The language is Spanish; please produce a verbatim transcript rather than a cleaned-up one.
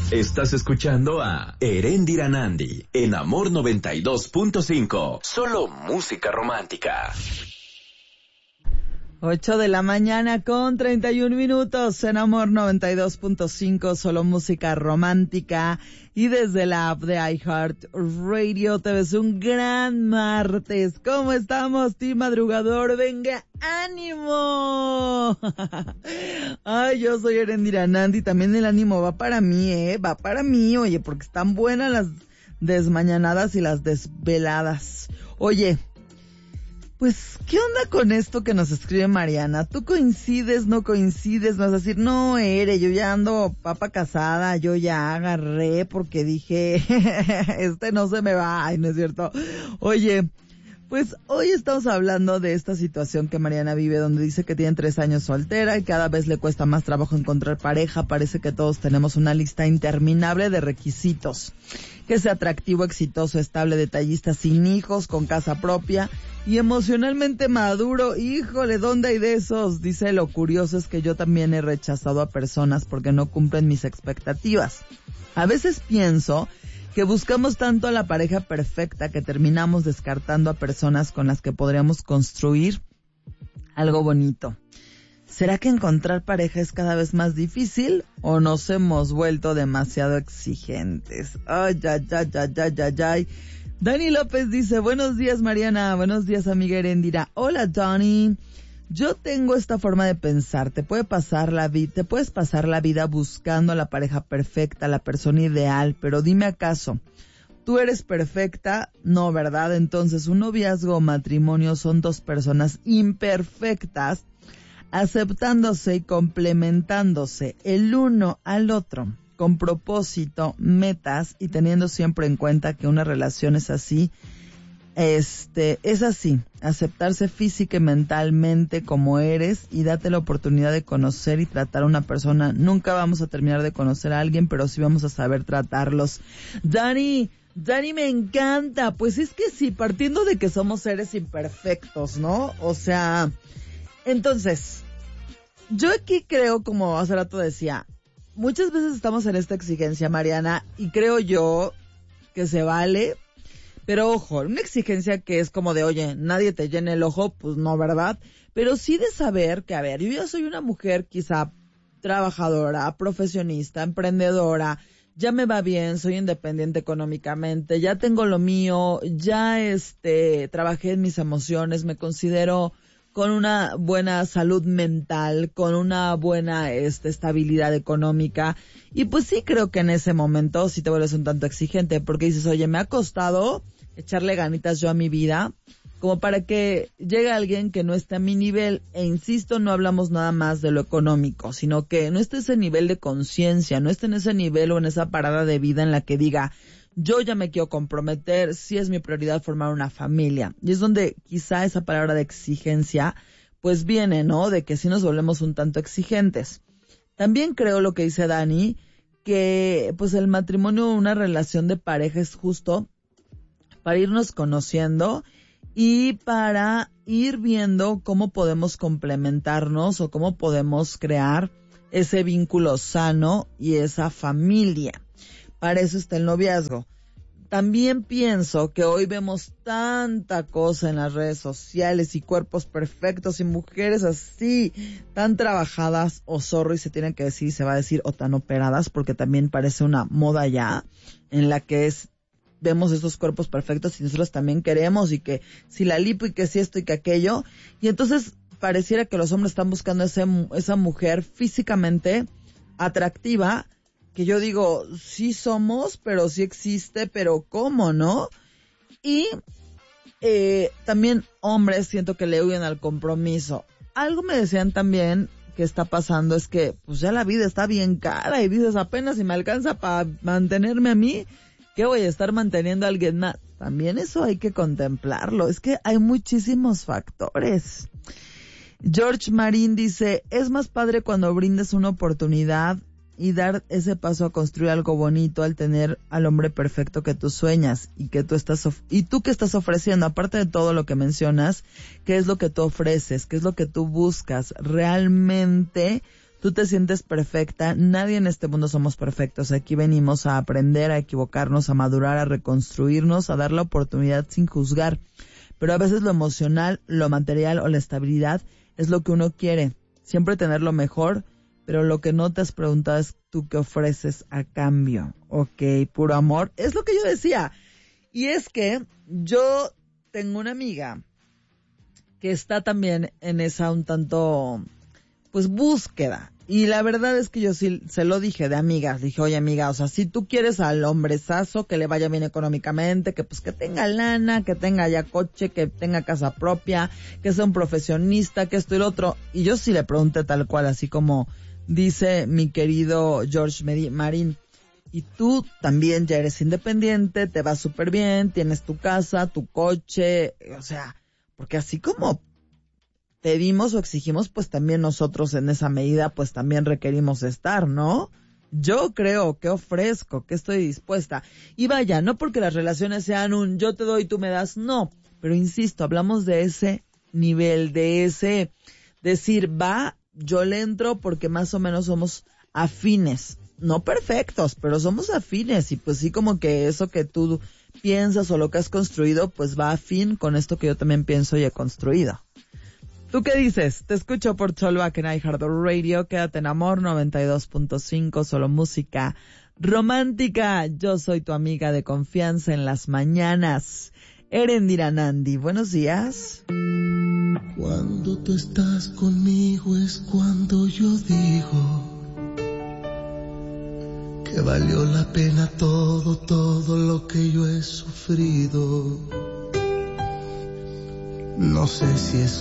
Estás escuchando a Erendira Nandi en Amor noventa y dos punto cinco. Solo música romántica. Ocho de la mañana con treinta y un minutos en Amor noventa y dos punto cinco, solo música romántica. Y desde la app de iHeart Radio te ves un gran martes. ¿Cómo estamos, team madrugador? ¡Venga, ánimo! Ay, yo soy Erendira Nandi, también el ánimo va para mí, ¿eh? Va para mí, oye, porque están buenas las desmañanadas y las desveladas. Oye, pues, ¿qué onda con esto que nos escribe Mariana? ¿Tú coincides, no coincides? Vas a decir, no, Ere, yo ya ando papa casada, yo ya agarré porque dije, este no se me va, ay, no es cierto. Oye, pues hoy estamos hablando de esta situación que Mariana vive, donde dice que tiene tres años soltera y cada vez le cuesta más trabajo encontrar pareja. Parece que todos tenemos una lista interminable de requisitos. Que sea atractivo, exitoso, estable, detallista, sin hijos, con casa propia y emocionalmente maduro. Híjole, ¿dónde hay de esos? Dice, lo curioso es que yo también he rechazado a personas porque no cumplen mis expectativas. A veces pienso que buscamos tanto a la pareja perfecta que terminamos descartando a personas con las que podríamos construir algo bonito. ¿Será que encontrar pareja es cada vez más difícil o nos hemos vuelto demasiado exigentes? Ay, ay, ay, ay, ay, ay, ay. Dani López dice, buenos días Mariana, buenos días amiga Erendira. Hola Dani, yo tengo esta forma de pensar, te puede pasar la vida, te puedes pasar la vida buscando a la pareja perfecta, la persona ideal, pero dime acaso, ¿tú eres perfecta? No, ¿verdad? Entonces un noviazgo o matrimonio son dos personas imperfectas, aceptándose y complementándose el uno al otro, con propósito, metas y teniendo siempre en cuenta que una relación es así, este, es así, aceptarse física y mentalmente como eres y date la oportunidad de conocer y tratar a una persona. Nunca vamos a terminar de conocer a alguien, pero sí vamos a saber tratarlos. Dani, Dani me encanta, pues es que sí, partiendo de que somos seres imperfectos, ¿no? O sea, entonces, yo aquí creo, como hace rato decía, muchas veces estamos en esta exigencia, Mariana, y creo yo que se vale, pero ojo, una exigencia que es como de, oye, nadie te llene el ojo, pues no, ¿verdad? Pero sí de saber que, a ver, yo ya soy una mujer quizá trabajadora, profesionista, emprendedora, ya me va bien, soy independiente económicamente, ya tengo lo mío, ya este, trabajé en mis emociones, me considero con una buena salud mental, con una buena este, estabilidad económica. Y pues sí creo que en ese momento sí te vuelves un tanto exigente, porque dices, oye, me ha costado echarle ganitas yo a mi vida, como para que llegue alguien que no esté a mi nivel. E insisto, no hablamos nada más de lo económico, sino que no esté ese nivel de conciencia, no esté en ese nivel o en esa parada de vida en la que diga, yo ya me quiero comprometer, sí es mi prioridad formar una familia. Y es donde quizá esa palabra de exigencia, pues viene, ¿no? De que sí nos volvemos un tanto exigentes. También creo lo que dice Dani, que pues el matrimonio o una relación de pareja es justo para irnos conociendo y para ir viendo cómo podemos complementarnos o cómo podemos crear ese vínculo sano y esa familia. Para eso está el noviazgo. También pienso que hoy vemos tanta cosa en las redes sociales y cuerpos perfectos y mujeres así, tan trabajadas o zorro, y se tienen que decir, se va a decir, o tan operadas, porque también parece una moda ya, en la que es, vemos estos cuerpos perfectos y nosotros también queremos, y que si la lipo y que si esto y que aquello, y entonces pareciera que los hombres están buscando ese, esa mujer físicamente atractiva, que yo digo, sí somos, pero sí existe, pero ¿cómo, no? Y eh, también hombres siento que le huyen al compromiso. Algo me decían también que está pasando es que pues ya la vida está bien cara y dices, apenas si me alcanza para mantenerme a mí, ¿qué voy a estar manteniendo a alguien más? También eso hay que contemplarlo, es que hay muchísimos factores. George Marín dice, es más padre cuando brindes una oportunidad y dar ese paso a construir algo bonito al tener al hombre perfecto que tú sueñas y que tú estás of- y tú que estás ofreciendo, aparte de todo lo que mencionas, qué es lo que tú ofreces, qué es lo que tú buscas. Realmente Tú te sientes perfecta. Nadie en este mundo somos perfectos. Aquí venimos a aprender, a equivocarnos, a madurar, a reconstruirnos, a dar la oportunidad sin juzgar. Pero a veces lo emocional, lo material o la estabilidad es lo que uno quiere. Siempre tener lo mejor, pero lo que no te has preguntado es tú qué ofreces a cambio. Ok, puro amor. Es lo que yo decía. Y es que yo tengo una amiga que está también en esa un tanto, pues, búsqueda. Y la verdad es que yo sí se lo dije de amigas. Dije, oye, amiga, o sea, si tú quieres al hombrezazo, que le vaya bien económicamente, que pues que tenga lana, que tenga ya coche, que tenga casa propia, que sea un profesionista, que esto y lo otro. Y yo sí le pregunté tal cual, así como dice mi querido George Marín. Y tú también ya eres independiente, te va súper bien, tienes tu casa, tu coche, o sea, porque así como pedimos o exigimos, pues también nosotros en esa medida, pues también requerimos estar, ¿no? Yo creo que ofrezco, que estoy dispuesta. Y vaya, no porque las relaciones sean un yo te doy, tú me das, no. Pero insisto, hablamos de ese nivel, de ese decir, va, yo le entro porque más o menos somos afines. No perfectos, pero somos afines. Y pues sí, como que eso que tú piensas o lo que has construido, pues va afín con esto que yo también pienso y he construido. ¿Tú qué dices? Te escucho por Cholback en iHeartRadio. Quédate en Amor noventa y dos punto cinco, solo música romántica. Yo soy tu amiga de confianza en las mañanas, Erendira Nandi. Buenos días. Cuando tú estás conmigo es cuando yo digo que valió la pena todo, todo lo que yo he sufrido. No sé si es